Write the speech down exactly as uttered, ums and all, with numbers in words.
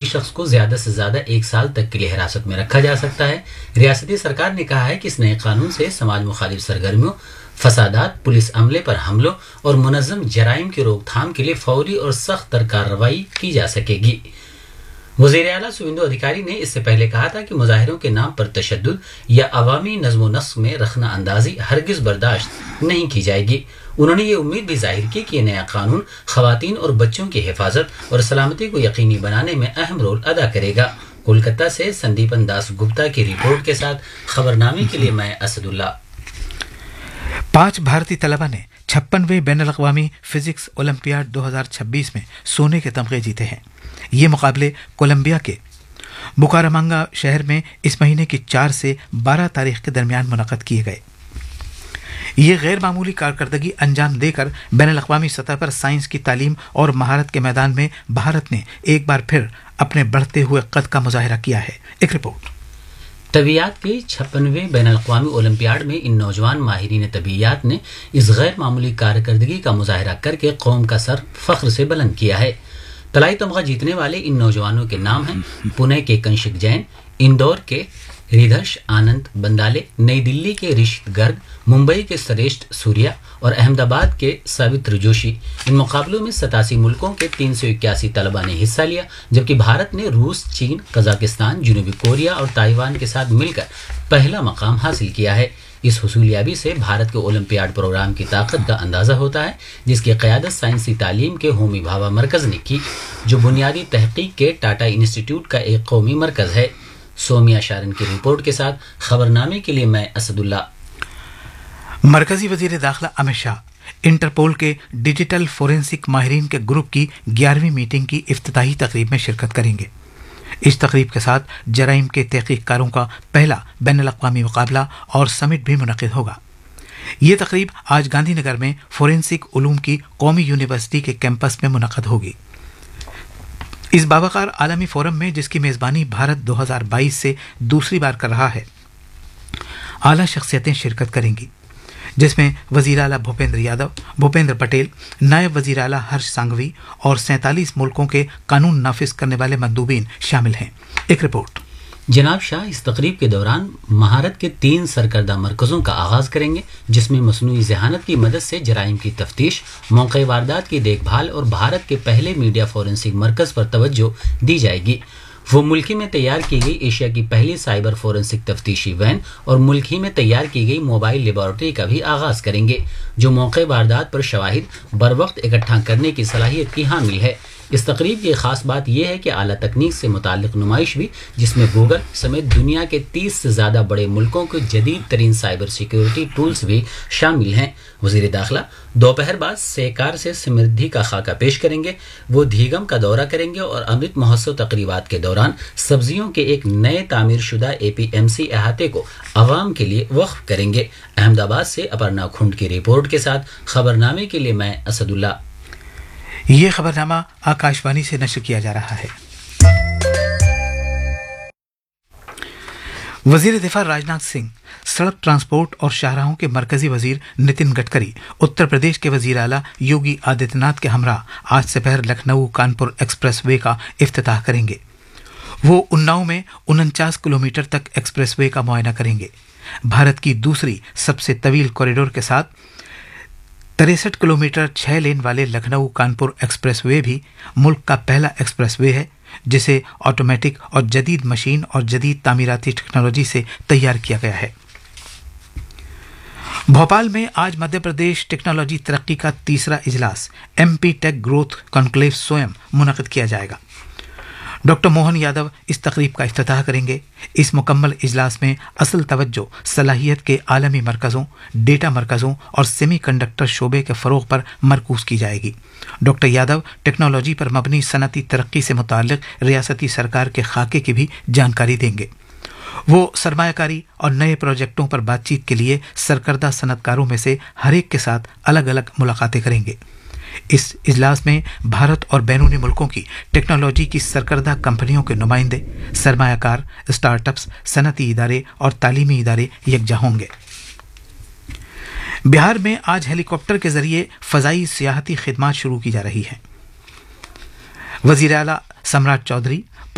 شخص کو زیادہ سے زیادہ ایک سال تک کے لیے حراست میں رکھا جا سکتا ہے۔ ریاستی سرکار نے کہا ہے کہ اس نئے قانون سے سماج مخالف سرگرمیوں، فسادات، پولیس عملے پر حملوں اور منظم جرائم کی روک تھام کے لیے فوری اور سخت تر کارروائی کی جا سکے گی۔ وزیر اعلیٰ سویندو ادھیکاری نے اس سے پہلے کہا تھا کہ مظاہروں کے نام پر تشدد یا عوامی نظم و نسق میں رخنہ اندازی ہرگز برداشت نہیں کی جائے گی۔ انہوں نے یہ امید بھی ظاہر کی کہ یہ نیا قانون خواتین اور بچوں کی حفاظت اور سلامتی کو یقینی بنانے میں اہم رول ادا کرے گا۔ کولکتہ سے سندیپن داس گپتا کی رپورٹ کے ساتھ خبرنامے کے لیے میں اسد اللہ۔ پانچ بھارتی طلبہ نے چھپنویں بین الاقوامی فزکس اولمپیاڈ دو ہزار چھبیس میں سونے کے تمغے جیتے ہیں۔ یہ مقابلے کولمبیا کے بکارامنگا شہر میں اس مہینے کی چار سے بارہ تاریخ کے درمیان منعقد کیے گئے۔ یہ غیر معمولی کارکردگی انجام دے کر بین الاقوامی سطح پر سائنس کی تعلیم اور مہارت کے میدان میں بھارت نے ایک بار پھر اپنے بڑھتے ہوئے قد کا مظاہرہ کیا ہے۔ ایک رپورٹ۔ طبیعیات کے چھپنویں بین الاقوامی اولمپیاڈ میں ان نوجوان ماہرین طبیعیات نے اس غیر معمولی کارکردگی کا مظاہرہ کر کے قوم کا سر فخر سے بلند کیا ہے۔ طلائی تمغہ جیتنے والے ان نوجوانوں کے نام ہیں پونے کے کنشک جین، اندور کے ریدھرش آنند بندالے، نئی دلی کے رشت گرگ، ممبئی کے سریشٹ سوریا اور احمد آباد کے ساوتر جوشی۔ ان مقابلوں میں ستاسی ملکوں کے تین سو اکیاسی طلبہ نے حصہ لیا، جبکہ بھارت نے روس، چین، قزاقستان، جنوبی کوریا اور تائیوان کے ساتھ مل کر پہلا مقام حاصل کیا ہے۔ اس حصولیابی سے بھارت کے اولمپیاڈ پروگرام کی طاقت کا اندازہ ہوتا ہے، جس کی قیادت سائنسی تعلیم کے ہومی بھابھا مرکز نے کی، جو بنیادی تحقیق کے ٹاٹا انسٹیٹیوٹ کا ایک قومی مرکز ہے۔ سومیا شارن کی رپورٹ کے ساتھ خبرنامے کے لیے میں اسد اللہ۔ مرکزی وزیر داخلہ امت شاہ انٹرپول کے ڈیجیٹل فورینسک ماہرین کے گروپ کی گیارہویں میٹنگ کی افتتاحی تقریب میں شرکت کریں گے۔ اس تقریب کے ساتھ جرائم کے تحقیق کاروں کا پہلا بین الاقوامی مقابلہ اور سمٹ بھی منعقد ہوگا۔ یہ تقریب آج گاندھی نگر میں فورینسک علوم کی قومی یونیورسٹی کے کیمپس میں منعقد ہوگی۔ اس باوقار عالمی فورم میں، جس کی میزبانی بھارت دو ہزار بائیس سے دوسری بار کر رہا ہے، اعلیٰ شخصیتیں شرکت کریں گی، جس میں وزیر اعلیٰ بھوپیندر یادو، بھوپیندر پٹیل، نائب وزیر اعلیٰ ہرش سانگھوی اور سینتالیس ملکوں کے قانون نافذ کرنے والے مندوبین شامل ہیں۔ ایک رپورٹ۔ جناب شاہ اس تقریب کے دوران مہارت کے تین سرکردہ مرکزوں کا آغاز کریں گے، جس میں مصنوعی ذہانت کی مدد سے جرائم کی تفتیش، موقع واردات کی دیکھ بھال اور بھارت کے پہلے میڈیا فورینسک مرکز پر توجہ دی جائے گی۔ وہ ملک ہی میں تیار کی گئی ایشیا کی پہلی سائبر فورینسک تفتیشی وین اور ملک ہی میں تیار کی گئی موبائل لیبارٹری کا بھی آغاز کریں گے، جو موقع واردات پر شواہد بروقت اکٹھا کرنے کی صلاحیت کی حامل ہے۔ اس تقریب کی خاص بات یہ ہے کہ اعلیٰ تکنیک سے متعلق نمائش بھی، جس میں گوگل سمیت دنیا کے تیس سے زیادہ بڑے ملکوں کے جدید ترین سائبر سیکیورٹی ٹولز بھی شامل ہیں۔ وزیر داخلہ دوپہر بعد سیکار سے سمردھی کا خاکہ پیش کریں گے۔ وہ دھیگم کا دورہ کریں گے اور امرت مہوتسو تقریبات کے دوران سبزیوں کے ایک نئے تعمیر شدہ اے پی ایم سی احاطے کو عوام کے لیے وقف کریں گے۔ احمد آباد سے اپرنا کھنڈ کی رپورٹ کے ساتھ خبرنامے کے لیے میں اسد اللہ۔ یہ خبرنامہ آکاشوانی سے نشر کیا جا رہا ہے۔ وزیر دفاع راجناتھ سنگھ، سڑک ٹرانسپورٹ اور شاہراہوں کے مرکزی وزیر نتن گڈکری، اتر پردیش کے وزیر اعلیٰ یوگی آدتیہ ناتھ کے ہمراہ آج سپہر لکھنؤ کانپور ایکسپریس وے کا افتتاح کریں گے۔ وہ اناؤ میں انچاس کلومیٹر تک ایکسپریس وے کا معائنہ کریں گے۔ بھارت کی دوسری سب سے طویل کوریڈور کے ساتھ تریسٹھ کلومیٹر چھ لین والے لکھنؤ کانپور ایکسپریس وے بھی ملک کا پہلا ایکسپریس وے ہے، جسے آٹومیٹک اور جدید مشین اور جدید تعمیراتی ٹیکنالوجی سے تیار کیا گیا ہے۔ بھوپال میں آج مدھیہ پردیش ٹیکنالوجی ترقی کا تیسرا اجلاس ایم پی ٹیک گروتھ کانکلیو سوئم منعقد کیا جائے گا۔ ڈاکٹر موہن یادو اس تقریب کا افتتاح کریں گے۔ اس مکمل اجلاس میں اصل توجہ صلاحیت کے عالمی مرکزوں، ڈیٹا مرکزوں اور سیمی کنڈکٹر شعبے کے فروغ پر مرکوز کی جائے گی۔ ڈاکٹر یادو ٹیکنالوجی پر مبنی صنعتی ترقی سے متعلق ریاستی سرکار کے خاکے کی بھی جانکاری دیں گے۔ وہ سرمایہ کاری اور نئے پروجیکٹوں پر بات چیت کے لیے سرکردہ صنعت کاروں میں سے ہر ایک کے ساتھ الگ الگ ملاقاتیں کریں گے۔ اس اجلاس میں بھارت اور بیرونی ملکوں کی ٹیکنالوجی کی سرکردہ کمپنیوں کے نمائندے، سرمایہ کار، اسٹارٹ اپس، صنعتی ادارے اور تعلیمی ادارے یکجا ہوں گے۔ بہار میں آج ہیلی کاپٹر کے ذریعے فضائی سیاحتی خدمات شروع کی جا رہی ہیں۔ وزیر اعلیٰ سمراٹ چودھری